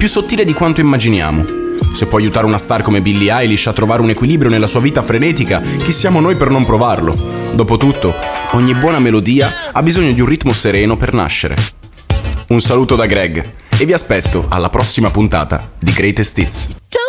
più sottile di quanto immaginiamo. Se può aiutare una star come Billie Eilish a trovare un equilibrio nella sua vita frenetica, chi siamo noi per non provarlo? Dopotutto, ogni buona melodia ha bisogno di un ritmo sereno per nascere. Un saluto da Greg e vi aspetto alla prossima puntata di Greatest Hits.